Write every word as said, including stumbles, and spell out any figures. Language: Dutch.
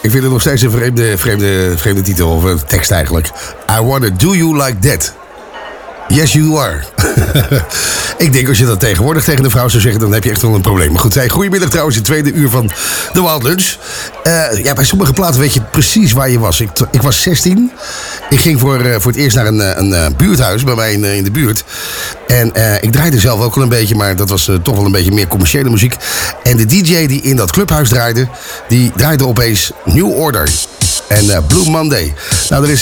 Ik vind het nog steeds een vreemde, vreemde, vreemde titel, of een tekst eigenlijk. I wanna do you like that. Yes, you are. Ik denk als je dat tegenwoordig tegen de vrouw zou zeggen, dan heb je echt wel een probleem. Maar goed, hey, goedemiddag trouwens, het tweede uur van de Wild Lunch. Uh, ja, bij sommige platen weet je precies waar je was. Ik, ik was zestien. Ik ging voor, uh, voor het eerst naar een, een, een buurthuis bij mij in, in de buurt. En uh, ik draaide zelf ook wel een beetje, maar dat was uh, toch wel een beetje meer commerciële muziek. En de D J die in dat clubhuis draaide, die draaide opeens New Order en uh, Blue Monday. Nou, er is